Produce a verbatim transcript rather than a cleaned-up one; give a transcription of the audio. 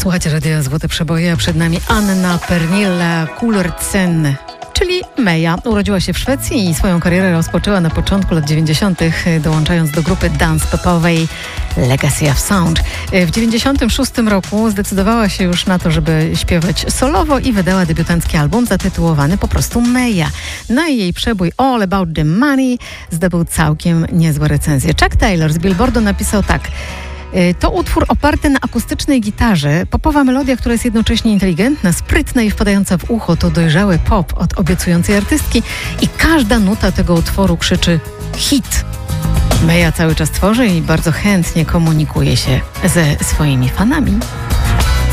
Słuchajcie radia Złote Przeboje, a przed nami Anna Pernilla Kullertsen, czyli Meja. Urodziła się w Szwecji i swoją karierę rozpoczęła na początku lat dziewięćdziesiątych, dołączając do grupy dance popowej Legacy of Sound. W dziewięćdziesiątym szóstym roku zdecydowała się już na to, żeby śpiewać solowo i wydała debiutancki album zatytułowany po prostu Meja. No i jej przebój All About the Money zdobył całkiem niezłe recenzje. Chuck Taylor z Billboardu napisał tak: to utwór oparty na akustycznej gitarze, popowa melodia, która jest jednocześnie inteligentna, sprytna i wpadająca w ucho. To dojrzały pop od obiecującej artystki i każda nuta tego utworu krzyczy hit. Meja cały czas tworzy i bardzo chętnie komunikuje się ze swoimi fanami.